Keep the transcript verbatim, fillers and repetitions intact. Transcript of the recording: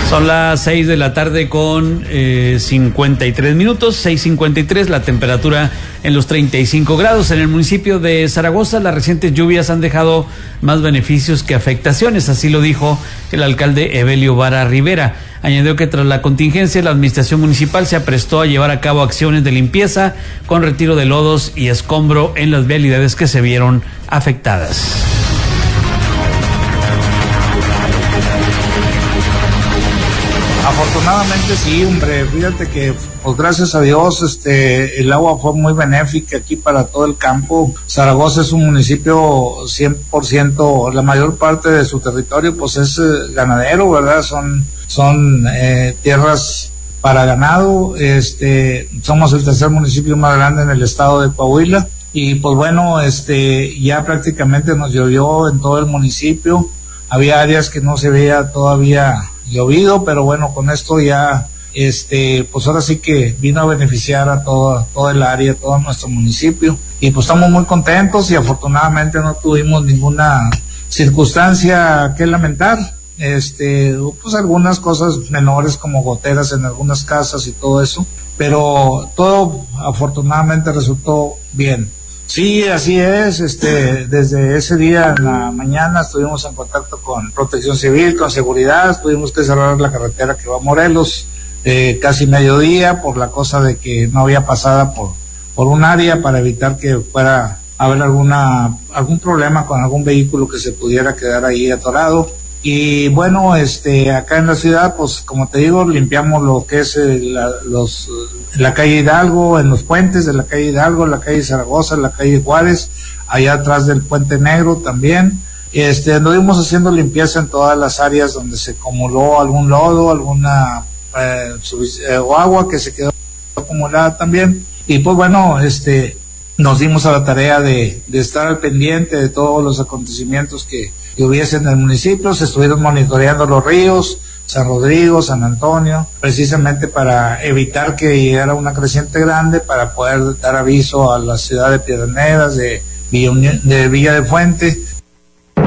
Son las seis de la tarde con eh, cincuenta y tres minutos, seis cincuenta y tres, la temperatura en los treinta y cinco grados. En el municipio de Zaragoza, las recientes lluvias han dejado más beneficios que afectaciones, así lo dijo el alcalde Evelio Vara Rivera. Añadió que tras la contingencia, la administración municipal se aprestó a llevar a cabo acciones de limpieza con retiro de lodos y escombro en las vialidades que se vieron afectadas. Afortunadamente sí, hombre, fíjate que pues gracias a Dios este el agua fue muy benéfica aquí para todo el campo. Zaragoza es un municipio cien por ciento, la mayor parte de su territorio pues es eh, ganadero, ¿verdad? Son son eh, tierras para ganado. Este somos el tercer municipio más grande en el estado de Coahuila y pues bueno, este ya prácticamente nos llovió en todo el municipio. Había áreas que no se veía todavía llovido, pero bueno, con esto ya, este, pues ahora sí que vino a beneficiar a todo, todo el área, todo nuestro municipio, y pues estamos muy contentos y afortunadamente no tuvimos ninguna circunstancia que lamentar, este, pues algunas cosas menores como goteras en algunas casas y todo eso, pero todo afortunadamente resultó bien. Sí, así es, este, desde ese día en la mañana estuvimos en contacto con Protección Civil, con Seguridad, tuvimos que cerrar la carretera que va a Morelos, eh, casi mediodía, por la cosa de que no había pasada por, por un área para evitar que fuera a haber alguna, algún problema con algún vehículo que se pudiera quedar ahí atorado. Y bueno, este, acá en la ciudad, pues como te digo, limpiamos lo que es eh, la, los, la calle Hidalgo, en los puentes de la calle Hidalgo, la calle Zaragoza, la calle Juárez, allá atrás del Puente Negro también. Este, anduvimos haciendo limpieza en todas las áreas donde se acumuló algún lodo, alguna eh, eh, o agua que se quedó acumulada también. Y pues bueno, este, nos dimos a la tarea de, de estar al pendiente de todos los acontecimientos que que hubiese en el municipio. Se estuvieron monitoreando los ríos, San Rodrigo, San Antonio, precisamente para evitar que llegara una creciente grande, para poder dar aviso a la ciudad de Piedras Negras, de Villa, de Villa de Fuente,